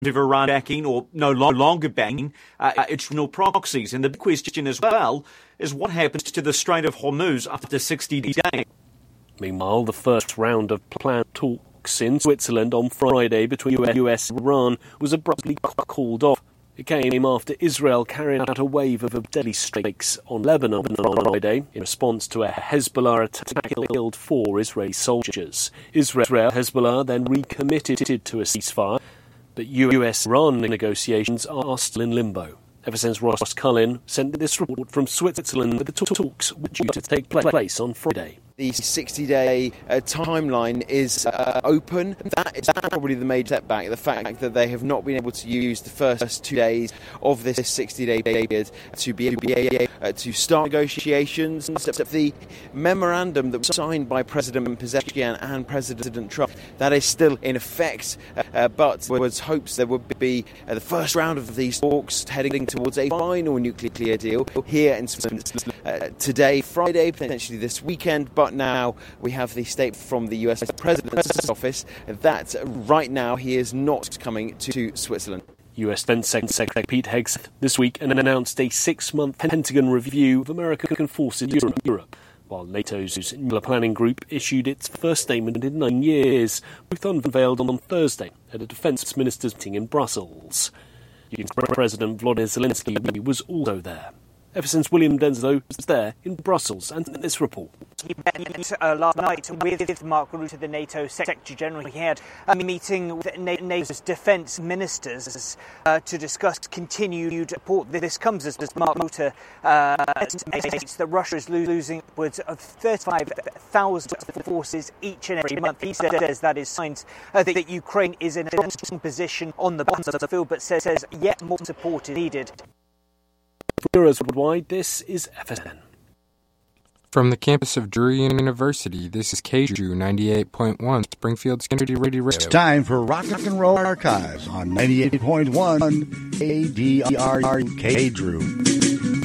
of Iran backing or no longer backing its regional proxies. And the big question as well is what happens to the Strait of Hormuz after 60 days. Meanwhile, the first round of planned talks in Switzerland on Friday between US and Iran was abruptly called off. It came after Israel carried out a wave of deadly strikes on Lebanon on Friday in response to a Hezbollah attack that killed 4 Israeli soldiers. Israel and Hezbollah then recommitted to a ceasefire, but US-Iran negotiations are still in limbo. Ever since Ross Cullen sent this report from Switzerland, the talks were due to take place on Friday. The 60-day timeline is open. That is probably the major setback, the fact that they have not been able to use the first 2 days of this 60-day period to be able to start negotiations. The memorandum that was signed by President Pezeshkian and President Trump, that is still in effect, but there was hopes there would be the first round of these talks heading towards a final nuclear deal here in Switzerland today, Friday, potentially this weekend, but now we have the statement from the US President's office that right now he is not coming to Switzerland. US Defense Secretary Pete Hegseth this week announced a 6-month Pentagon review of American forces in Europe, while NATO's nuclear planning group issued its first statement in 9 years, both unveiled on Thursday at a defense ministers' meeting in Brussels. President Volodymyr Zelensky was also there. Ever since William Denslow was there in Brussels, and this report. He met last night with Mark Rutte, the NATO Secretary General. He had a meeting with NATO's defence ministers to discuss continued support. This comes as Mark Rutte estimates that Russia is losing upwards of 35,000 forces each and every month. He says that is signs that Ukraine is in a strong position on the battlefield, but says yet more support is needed. For us worldwide, this is FSN. From the campus of Drury University, this is KJU 98.1, Springfield's Community Radio. It's time for Rock and Roll Archives on 98.1 ADRK Drew.